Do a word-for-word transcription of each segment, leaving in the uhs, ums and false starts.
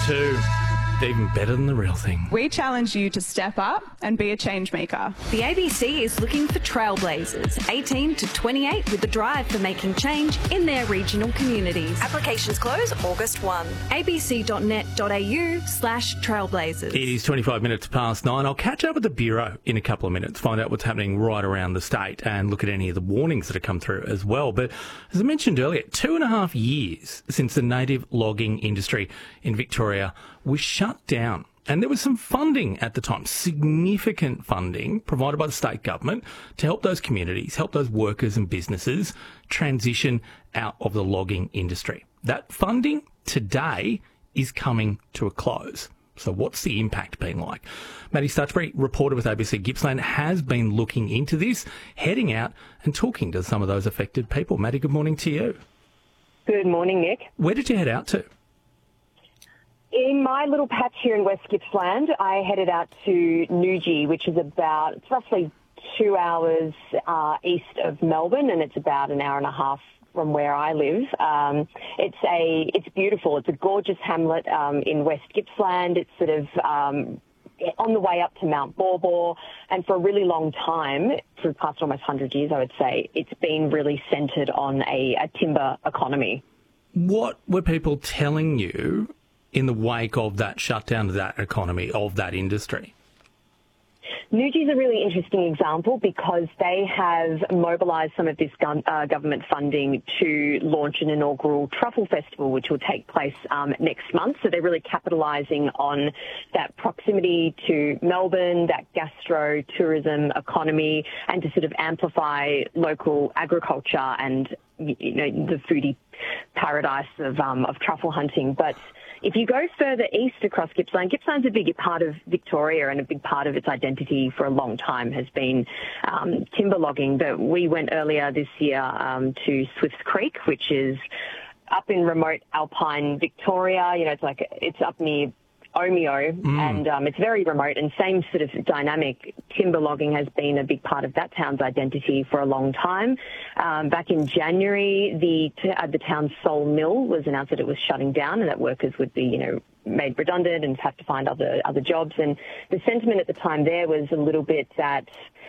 too. Even better than the real thing. We challenge you to step up and be a change maker. The A B C is looking for trailblazers, eighteen to twenty-eight, with a drive for making change in their regional communities. Applications close August first. a b c dot net dot a u slash trailblazers. It is twenty-five minutes past nine. I'll catch up with the Bureau in a couple of minutes, find out what's happening right around the state and look at any of the warnings that have come through as well. But as I mentioned earlier, two and a half years since the native logging industry in Victoria was shut down. And there was some funding at the time, significant funding provided by the state government to help those communities, help those workers and businesses transition out of the logging industry. That funding today is coming to a close. So what's the impact been like? Maddie Stutchbury, reporter with A B C Gippsland, has been looking into this, heading out and talking to some of those affected people. Maddie, good morning to you. Good morning, Nick. Where did you head out to? In my little patch here in West Gippsland, I headed out to Newgie, which is about, it's roughly two hours uh, east of Melbourne, and it's about an hour and a half from where I live. Um, it's a, it's beautiful. It's a gorgeous hamlet um, in West Gippsland. It's sort of um, on the way up to Mount Baw Baw, and for a really long time, for the past almost one hundred years, I would say, it's been really centred on a, a timber economy. What were people telling you in the wake of that shutdown of that economy, of that industry? Newgie is a really interesting example because they have mobilised some of this gun, uh, government funding to launch an inaugural truffle festival, which will take place um, next month. So they're really capitalising on that proximity to Melbourne, that gastro tourism economy, and to sort of amplify local agriculture and, you know, the foodie paradise of um, of truffle hunting. But if you go further east across Gippsland, Gippsland's a big part of Victoria, and a big part of its identity for a long time has been um, timber logging. But we went earlier this year um, to Swifts Creek, which is up in remote alpine Victoria. You know, it's like it's up near Omeo, mm. and um, it's very remote, and same sort of dynamic. Timber logging has been a big part of that town's identity for a long time. Um, back in January, the uh, the town's Sole Mill was announced that it was shutting down, and that workers would be, you know, made redundant and have to find other other jobs. And the sentiment at the time there was a little bit that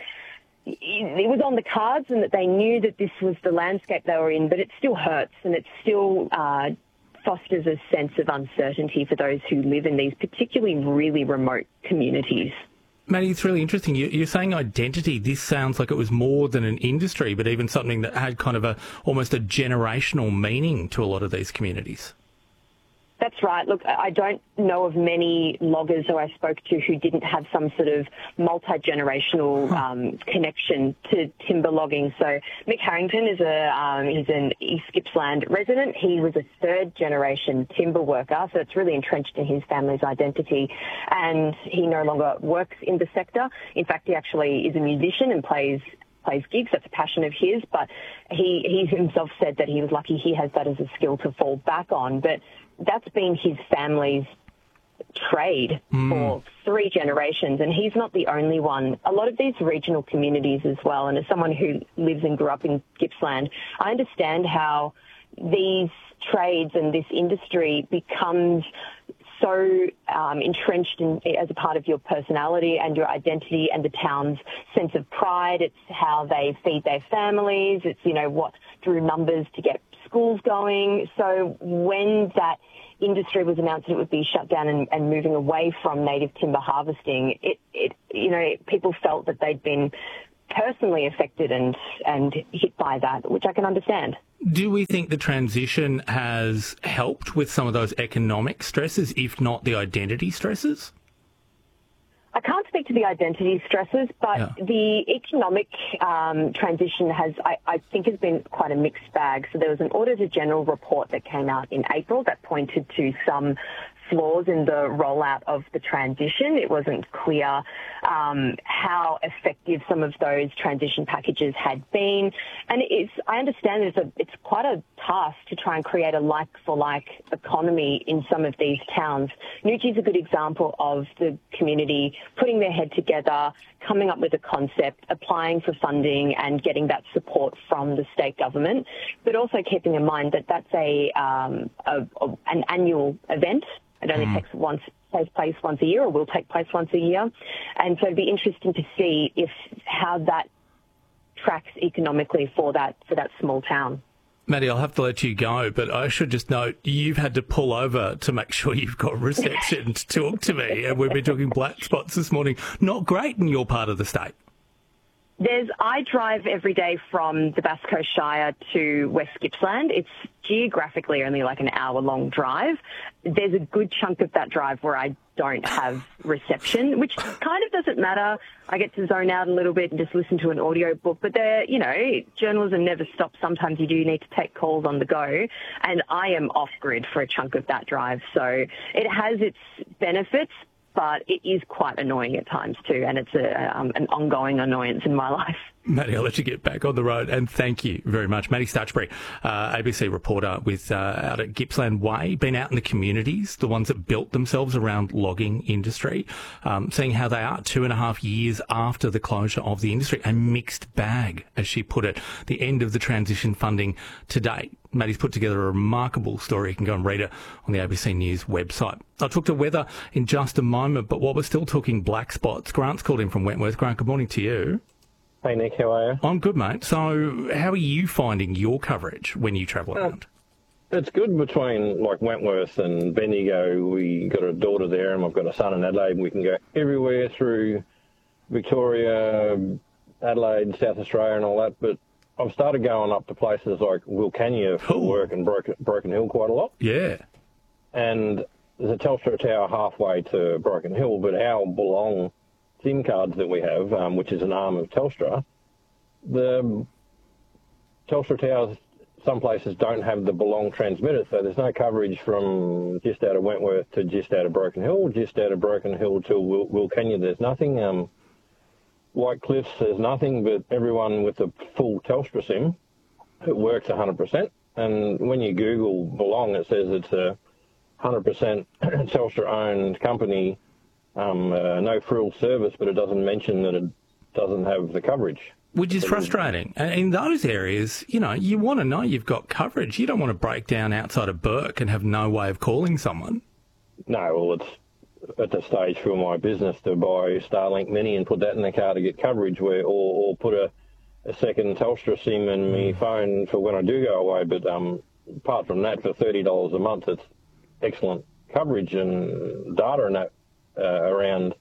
it was on the cards, and that they knew that this was the landscape they were in, but it still hurts, and it still Uh, fosters a sense of uncertainty for those who live in these particularly really remote communities. Maddie, it's really interesting. You're saying identity. This sounds like it was more than an industry, but even something that had kind of a almost a generational meaning to a lot of these communities. That's right. Look, I don't know of many loggers who I spoke to who didn't have some sort of multi-generational um, connection to timber logging. So Mick Harrington is a um, he's an East Gippsland resident. He was a third-generation timber worker, so it's really entrenched in his family's identity. And he no longer works in the sector. In fact, he actually is a musician and plays plays gigs. That's a passion of his, but he, he himself said that he was lucky he has that as a skill to fall back on. But that's been his family's trade mm. for three generations, and he's not the only one. A lot of these regional communities as well, and as someone who lives and grew up in Gippsland, I understand how these trades and this industry becomes so um, entrenched in, as a part of your personality and your identity and the town's sense of pride. It's how they feed their families. It's, you know, what drew numbers to get schools going. So when that industry was announced that it would be shut down and, and moving away from native timber harvesting, it, it, you know, people felt that they'd been personally affected and, and hit by that, which I can understand. Do we think the transition has helped with some of those economic stresses, if not the identity stresses? I can't speak to the identity stresses, but yeah. the economic um, transition has, I, I think, has been quite a mixed bag. So there was an Auditor General report that came out in April that pointed to some flaws in the rollout of the transition. It wasn't clear um, how effective some of those transition packages had been. And it's, I understand it's, a, it's quite a task to try and create a like-for-like economy in some of these towns. Newgie's a good example of the community putting their head together, coming up with a concept, applying for funding and getting that support from the state government, but also keeping in mind that that's a, um, a, a an annual event. It only mm. takes once takes place once a year, or will take place once a year. And so it'd be interesting to see if how that tracks economically for that for that small town. Maddie, I'll have to let you go, but I should just note you've had to pull over to make sure you've got reception to talk to me. And we've been talking black spots this morning. Not great in your part of the state. There's, I drive every day from the Bass Coast Shire to West Gippsland. It's geographically only like an hour-long drive. There's a good chunk of that drive where I don't have reception, which kind of doesn't matter. I get to zone out a little bit and just listen to an audio book. But, there, you know, journalism never stops. Sometimes you do need to take calls on the go. And I am off-grid for a chunk of that drive. So it has its benefits, but it is quite annoying at times too, and it's a, um, an ongoing annoyance in my life. Maddie, I'll let you get back on the road, and thank you very much. Maddie Stutchbury, uh, A B C reporter with uh, out at Gippsland Way, been out in the communities, the ones that built themselves around logging industry, um, seeing how they are two and a half years after the closure of the industry. A mixed bag, as she put it, the end of the transition funding to date. Maddie's put together a remarkable story. You can go and read it on the A B C News website. I'll talk to weather in just a moment, but while we're still talking black spots, Grant's called in from Wentworth. Grant, good morning to you. Hey, Nick, how are you? I'm good, mate. So how are you finding your coverage when you travel uh, around? It's good between, like, Wentworth and Bendigo. We got a daughter there and I've got a son in Adelaide. We can go everywhere through Victoria, Adelaide, South Australia and all that, but I've started going up to places like Wilcannia for Ooh. work and Broken, Broken Hill quite a lot. Yeah. And there's a Telstra tower halfway to Broken Hill, but our Belong SIM cards that we have, um, which is an arm of Telstra, the Telstra towers, some places don't have the Belong transmitter, so there's no coverage from just out of Wentworth to just out of Broken Hill, just out of Broken Hill to Wil- Wilcannia, there's nothing. Um, White Cliffs, there's nothing, but everyone with a full Telstra SIM, it works one hundred percent. And when you Google Belong, it says it's a one hundred percent Telstra-owned company, um, uh, no frill service, but it doesn't mention that it doesn't have the coverage. Which is frustrating. And in those areas, you know, you want to know you've got coverage. You don't want to break down outside of Burke and have no way of calling someone. No, well, it's at the stage for my business to buy Starlink Mini and put that in the car to get coverage, where, or, or put a, a second Telstra SIM in my phone for when I do go away. But um, apart from that, for thirty dollars a month, it's excellent coverage and data and that uh, around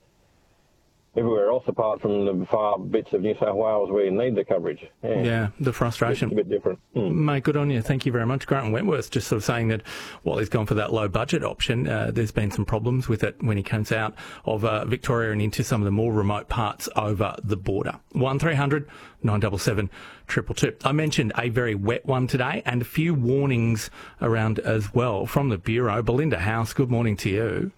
everywhere else apart from the far bits of New South Wales where you need the coverage. Yeah, yeah the frustration. It's a bit different. Mm. Mate, good on you. Thank you very much. Grant Wentworth just sort of saying that while he's gone for that low budget option, uh, there's been some problems with it when he comes out of uh, Victoria and into some of the more remote parts over the border. one three hundred nine seven seven two two two. I mentioned a very wet one today and a few warnings around as well from the Bureau. Belinda House, good morning to you.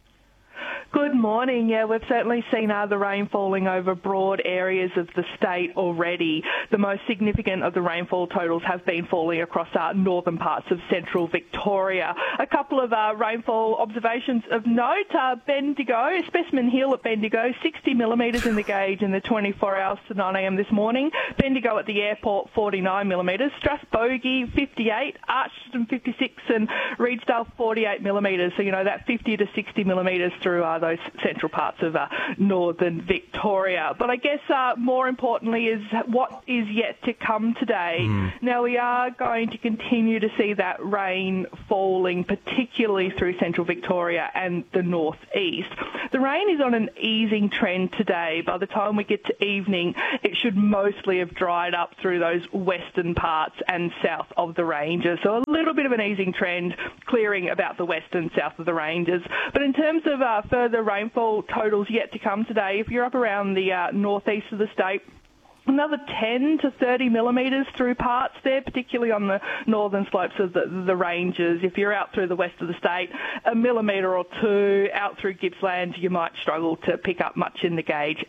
Good morning. Yeah, we've certainly seen uh, the rain falling over broad areas of the state already. The most significant of the rainfall totals have been falling across uh, northern parts of central Victoria. A couple of uh, rainfall observations of note. Uh, Bendigo, Specimen Hill at Bendigo, sixty millimetres in the gauge in the twenty-four hours to nine a m this morning. Bendigo at the airport, forty-nine millimetres. Strathbogie, fifty-eight. Archton, fifty-six. And Reedsdale, forty-eight millimetres. So, you know, that fifty to sixty millimetres through uh, those central parts of uh, northern Victoria. But I guess uh, more importantly is what is yet to come today. Mm. Now, we are going to continue to see that rain falling, particularly through central Victoria and the northeast. The rain is on an easing trend today. By the time we get to evening, it should mostly have dried up through those western parts and south of the ranges. So a little bit of an easing trend, clearing about the west and south of the ranges. But in terms of uh, further rainfall totals yet to come today, if you're up around the uh, northeast of the state, another ten to thirty millimetres through parts there, particularly on the northern slopes of the, the ranges. If you're out through the west of the state, a millimetre or two. Out through Gippsland, you might struggle to pick up much in the gauge at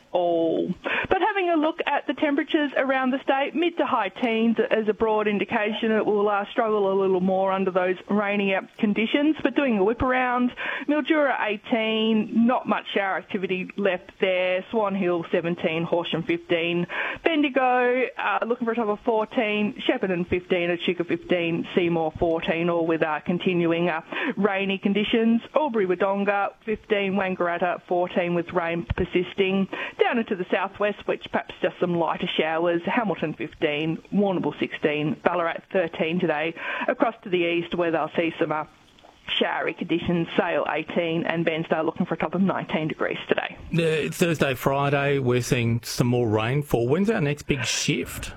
all. But having a look at the temperatures around the state, mid to high teens as a broad indication. It will uh, struggle a little more under those rainier conditions. But doing a whip around, Mildura eighteen, not much shower activity left there. Swan Hill seventeen, Horsham fifteen. Bendigo uh, looking for a top of fourteen. Shepparton fifteen, Echuca fifteen, Seymour fourteen, all with uh, continuing uh, rainy conditions. Albury Wodonga fifteen, Wangaratta fourteen with rain persisting. Down into the southwest, which perhaps just some lighter showers. Hamilton fifteen, Warrnambool sixteen, Ballarat thirteen today. Across to the east where they'll see some uh, showery conditions, Sale eighteen and Bairnsdale looking for a top of nineteen degrees today. Uh, Thursday, Friday, we're seeing some more rainfall. When's our next big shift?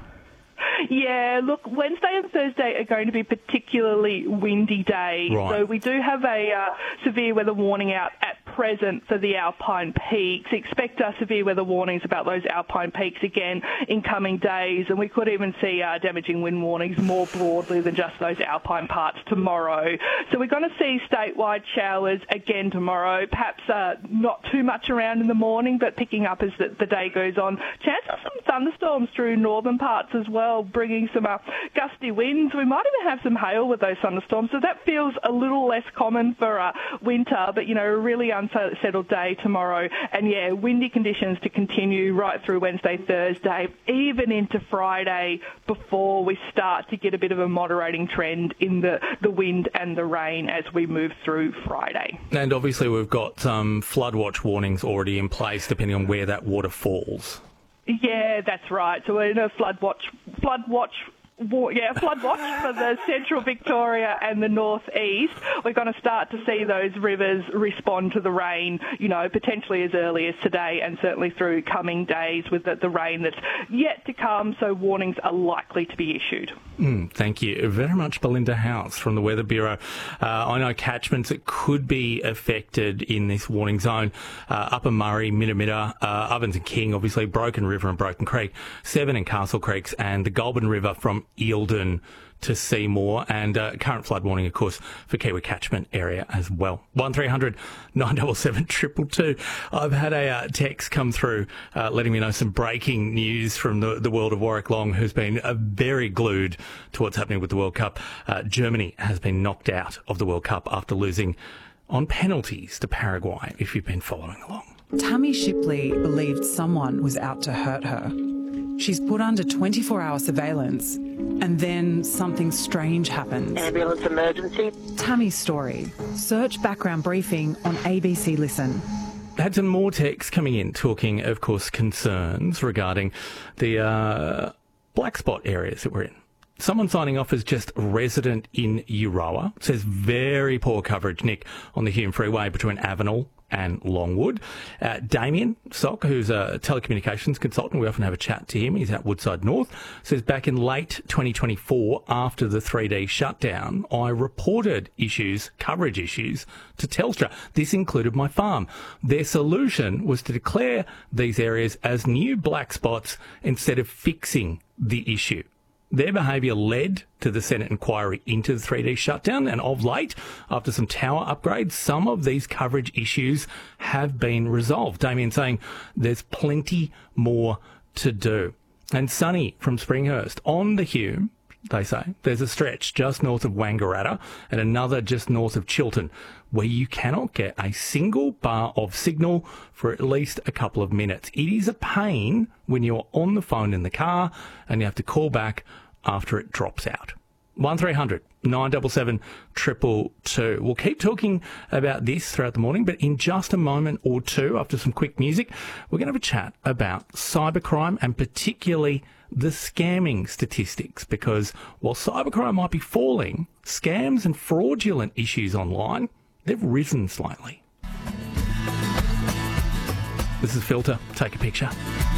Yeah, look, Wednesday and Thursday are going to be particularly windy days. Right. So we do have a uh, severe weather warning out at present for the Alpine Peaks. Expect uh, severe weather warnings about those Alpine Peaks again in coming days, and we could even see uh, damaging wind warnings more broadly than just those Alpine parts tomorrow. So we're going to see statewide showers again tomorrow, perhaps uh, not too much around in the morning, but picking up as the, the day goes on. Chance of some thunderstorms through northern parts as well, bringing some uh, gusty winds. We might even have some hail with those thunderstorms, so that feels a little less common for uh, winter, but, you know, a really unsettled day tomorrow. And, yeah, windy conditions to continue right through Wednesday, Thursday, even into Friday before we start to get a bit of a moderating trend in the, the wind and the rain as we move through Friday. And obviously we've got some flood watch warnings already in place depending on where that water falls. Yeah, that's right. So we're in a flood watch, flood watch, yeah, flood watch for the central Victoria and the northeast. We're going to start to see those rivers respond to the rain, you know, potentially as early as today and certainly through coming days with the, the rain that's yet to come. So warnings are likely to be issued. Mm, thank you very much, Belinda House from the Weather Bureau. Uh, I know catchments that could be affected in this warning zone. Uh, Upper Murray, Minamitta, uh, Ovens and King, obviously, Broken River and Broken Creek, Severn and Castle Creeks, and the Goulburn River from Eildon to Seymour, and uh, current flood warning, of course, for Kiwi catchment area as well. one three hundred nine seven seven two two two. I've had a uh, text come through uh, letting me know some breaking news from the, the world of Warwick Long, who's been uh, very glued to what's happening with the World Cup. Uh, Germany has been knocked out of the World Cup after losing on penalties to Paraguay, if you've been following along. Tammy Shipley believed someone was out to hurt her. She's put under twenty-four hour surveillance, and then something strange happens. Ambulance emergency. Tammy's story. Search background briefing on A B C Listen. Had some more texts coming in talking, of course, concerns regarding the uh, black spot areas that we're in. Someone signing off as just resident in Euroa says very poor coverage, Nick, on the Hume Freeway between Avenel and Longwood. Uh, Damien Sock, who's a telecommunications consultant, we often have a chat to him, he's at Woodside North, says back in late twenty twenty-four, after the three D shutdown, I reported issues, coverage issues, to Telstra. This included my farm. Their solution was to declare these areas as new black spots instead of fixing the issue. Their behaviour led to the Senate inquiry into the three D shutdown, and of late, after some tower upgrades, some of these coverage issues have been resolved. Damien saying there's plenty more to do. And Sunny from Springhurst, on the Hume, they say, there's a stretch just north of Wangaratta and another just north of Chiltern where you cannot get a single bar of signal for at least a couple of minutes. It is a pain when you're on the phone in the car and you have to call back after it drops out. one three hundred nine seven seven two two two. We'll keep talking about this throughout the morning, but in just a moment or two, after some quick music, we're going to have a chat about cybercrime and particularly the scamming statistics, because while cybercrime might be falling, scams and fraudulent issues online, they've risen slightly. This is Filter. Take a picture.